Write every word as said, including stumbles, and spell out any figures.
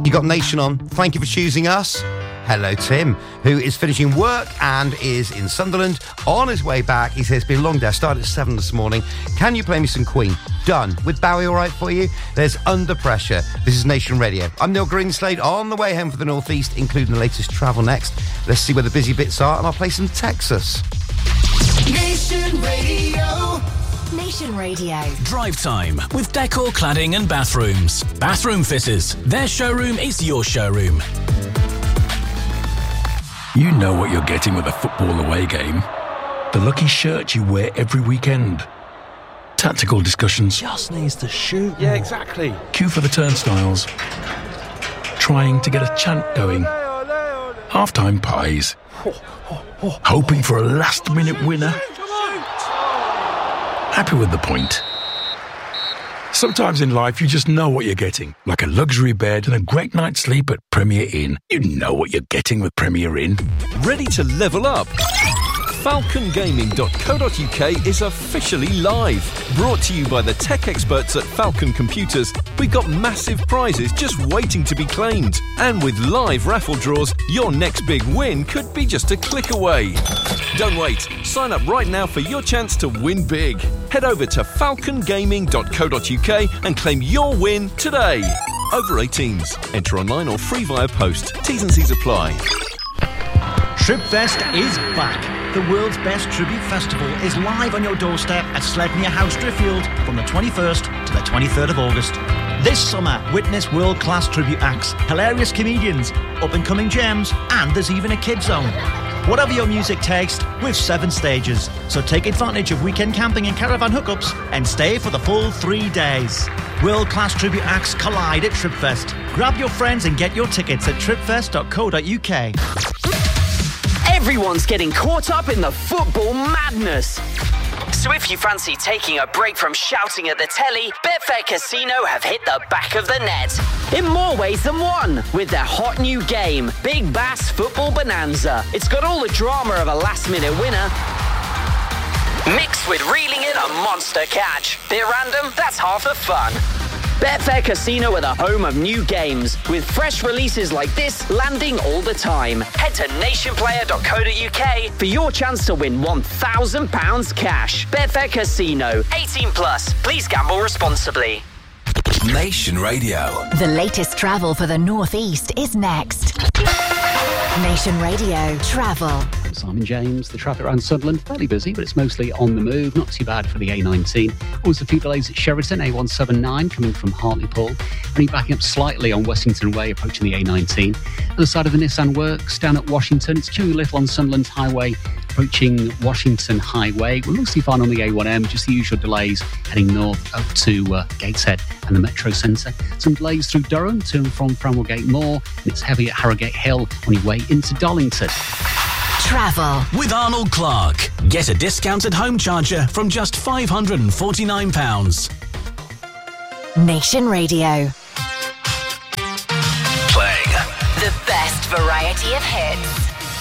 You got Nation on. Thank you for choosing us. Hello, Tim, who is finishing work and is in Sunderland. On his way back, he says, it's been a long day. I started at seven this morning. Can you play me some Queen? Done. With Bowie all right for you? There's Under Pressure. This is Nation Radio. I'm Neil Greenslade on the way home for the North East, including the latest travel next. Let's see where the busy bits are, and I'll play some Texas. Nation Radio. Nation Radio. Drive time with Decor Cladding and Bathrooms. Bathroom Fitters. Their showroom is your showroom. You know what you're getting with a football away game. The lucky shirt you wear every weekend. Tactical discussions. Just needs to shoot. Yeah, exactly. Queue for the turnstiles. Trying to get a chant going. Half-time pies. Hoping for a last-minute winner. Happy with the point. Sometimes in life, you just know what you're getting. Like a luxury bed and a great night's sleep at Premier Inn. You know what you're getting with Premier Inn. Ready to level up? falcon gaming dot co dot uk is officially live. Brought to you by the tech experts at Falcon Computers, we've got massive prizes just waiting to be claimed. And with live raffle draws, your next big win could be just a click away. Don't wait. Sign up right now for your chance to win big. Head over to falcon gaming dot co dot uk and claim your win today. Over eighteens. Enter online or free via post. T's and C's apply. Tripfest is back. The world's best tribute festival is live on your doorstep at Sledmere House, Driffield from the twenty-first to the twenty-third of August. This summer, witness world-class tribute acts, hilarious comedians, up-and-coming gems, and there's even a kid zone. Whatever your music taste, with seven stages. So take advantage of weekend camping and caravan hookups and stay for the full three days. World-class tribute acts collide at Tripfest. Grab your friends and get your tickets at tripfest dot co dot uk. Everyone's getting caught up in the football madness. So if you fancy taking a break from shouting at the telly, Betfair Casino have hit the back of the net. In more ways than one, with their hot new game, Big Bass Football Bonanza. It's got all the drama of a last-minute winner, mixed with reeling in a monster catch. Bit random? That's half the fun. Betfair Casino are the home of new games, with fresh releases like this landing all the time. Head to nation player dot co dot uk for your chance to win one thousand pounds cash. Betfair Casino. eighteen plus. Please gamble responsibly. Nation Radio. The latest travel for the North East is next. Nation Radio Travel. I'm Simon James. The traffic around Sunderland, fairly busy, but it's mostly on the move. Not too bad for the A nineteen. Always a few delays at Sheraton, A one seventy-nine, coming from Hartlepool. Only backing up slightly on Westington Way, approaching the A nineteen. Other side of the Nissan Works, down at Washington. It's too little on Sunderland Highway, approaching Washington Highway. We're mostly fine on the A one M, just the usual delays heading north up to uh, Gateshead and the Metro Centre. Some delays through Durham to and from Framwellgate Moor, and it's heavy at Harrogate Hill on your way into Darlington. Travel with Arnold Clark. Get a discounted home charger from just five hundred forty-nine pounds. Nation Radio. Playing The best variety of hits.